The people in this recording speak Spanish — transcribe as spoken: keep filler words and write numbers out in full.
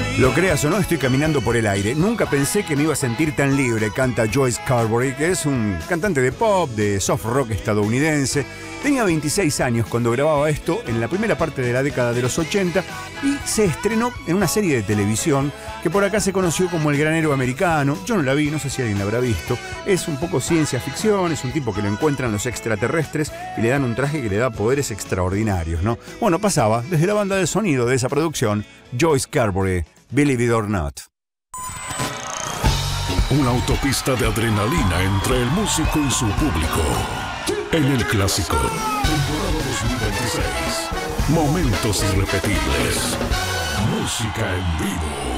Lo creas o no, estoy caminando por el aire. Nunca pensé que me iba a sentir tan libre, canta Joyce Carberry, que es un cantante de pop, de soft rock estadounidense. Tenía veintiséis años cuando grababa esto en la primera parte de la década de los ochenta y se estrenó en una serie de televisión que por acá se conoció como El Granero Americano. Yo no la vi, no sé si alguien la habrá visto. Es un poco ciencia ficción, es un tipo que lo encuentran los extraterrestres y le dan un traje que le da poderes extraordinarios, ¿no? Bueno, pasaba desde la banda de sonido de esa producción, Joyce Carberry, Believe It or Not. Una autopista de adrenalina entre el músico y su público. En el clásico, temporada dos mil veintiséis. Momentos irrepetibles. Música en vivo.